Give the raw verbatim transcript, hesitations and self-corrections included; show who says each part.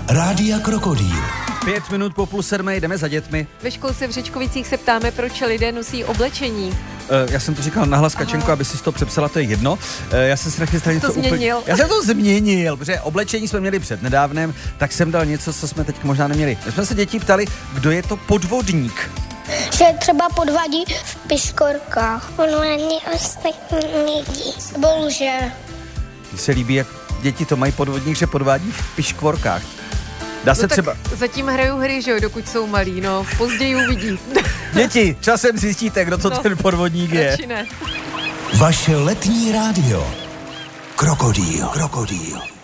Speaker 1: Rádia Krokodýl.
Speaker 2: Pět minut po půl sedmé jdeme za dětmi.
Speaker 3: Ve školce v Řečkovicích se ptáme, proč lidé nosí oblečení.
Speaker 2: Uh, já jsem to říkal nahlas, Kačenko, aby si to přepsala, to je jedno. Uh, já jsem si nachystal něco
Speaker 3: to změnil.
Speaker 2: úplně... Já jsem to změnil, protože oblečení jsme měli před nedávnem, tak jsem dal něco, co jsme teď možná neměli. My jsme se dětí ptali, kdo je to podvodník.
Speaker 4: Že třeba podvádí v piškorkách. Podvádí ostatní lidi. Nebo lže.
Speaker 2: Mně se líbí, jak děti to mají podvodník, že podvádí v piškvorkách. Dá se
Speaker 3: no
Speaker 2: třeba...
Speaker 3: Zatím hrajou hry, že jo, dokud jsou malí, no. Později uvidí.
Speaker 2: Děti, časem zjistíte, kdo to no, ten podvodník je.
Speaker 3: Ne.
Speaker 1: Vaše letní rádio. Krokodýl. Krokodýl.